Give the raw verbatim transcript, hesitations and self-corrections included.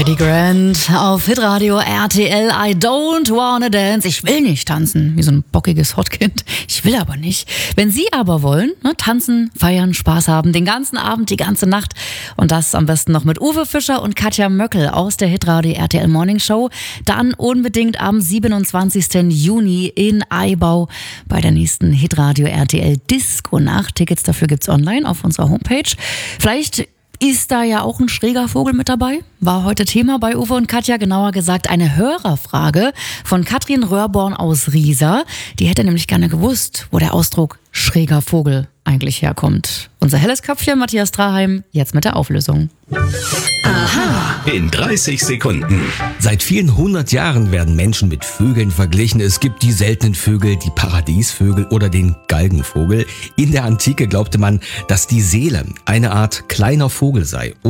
Eddie Grant auf Hitradio R T L. I don't wanna dance. Ich will nicht tanzen, wie so ein bockiges Hotkind. Ich will aber nicht. Wenn Sie aber wollen, ne, tanzen, feiern, Spaß haben, den ganzen Abend, die ganze Nacht und das am besten noch mit Uwe Fischer und Katja Möckel aus der Hitradio R T L Morning Show, dann unbedingt am siebenundzwanzigsten Juni in Aibau bei der nächsten Hitradio R T L Disco Nacht. Tickets dafür gibt's online auf unserer Homepage. Vielleicht ist da ja auch ein schräger Vogel mit dabei? War heute Thema bei Uwe und Katja, genauer gesagt eine Hörerfrage von Katrin Röhrborn aus Riesa. Die hätte nämlich gerne gewusst, wo der Ausdruck schräger Vogel eigentlich herkommt. Unser helles Köpfchen Matthias Traheim, jetzt mit der Auflösung. Aha. In dreißig Sekunden. Seit vielen hundert Jahren werden Menschen mit Vögeln verglichen. Es gibt die seltenen Vögel, die Paradiesvögel oder den Galgenvogel. In der Antike glaubte man, dass die Seele eine Art kleiner Vogel sei.